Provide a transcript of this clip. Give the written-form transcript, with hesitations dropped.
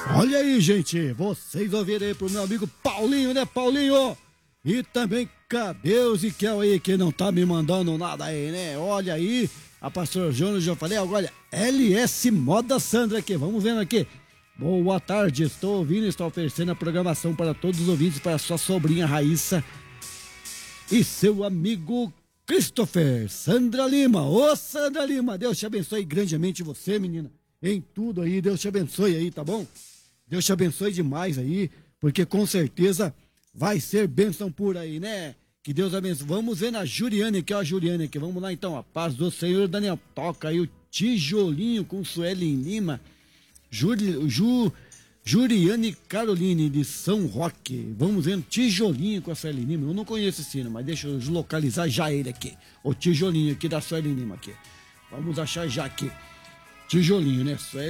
Olha aí, gente, vocês ouviram aí pro meu amigo Paulinho, né, Paulinho? E também cadê o Ziquel aí, que não tá me mandando nada aí, né? Olha aí, a pastora Jonas já falei, agora LS Moda Sandra aqui, vamos vendo aqui. Boa tarde, estou ouvindo, estou oferecendo a programação para todos os ouvintes, para sua sobrinha Raíssa e seu amigo Christopher. Sandra Lima, ô Sandra Lima, Deus te abençoe grandemente você, menina, em tudo aí, Deus te abençoe aí, tá bom? Deus te abençoe demais aí, porque com certeza vai ser bênção por aí, né? Que Deus abençoe. Vamos ver na Juriane, que é a Juriane aqui. Vamos lá então, a paz do Senhor, Daniel. Toca aí o tijolinho com Suelen Lima. Juriane Caroline de São Roque. Vamos ver um tijolinho com a Suelen Lima. Eu não conheço esse sino, mas deixa eu localizar já ele aqui. O tijolinho aqui da Suelen Lima aqui. Vamos achar já aqui. Tijolinho, né?